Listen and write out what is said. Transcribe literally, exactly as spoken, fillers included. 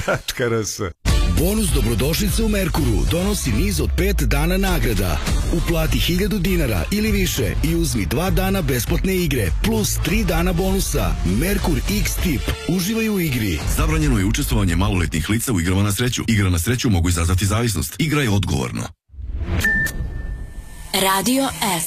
tačka r s. Bonus dobrodošlice u Merkuru donosi niz od pet dana nagrada. Uplati hiljadu dinara ili više i uzmi dva dana besplatne igre, plus tri dana bonusa. Merkur X-Tip. Uživaj u igri. Zabranjeno je učestvovanje maloletnih lica u igrama na sreću. Igre na sreću mogu izazvati zavisnost. Igraj odgovorno. Radio S.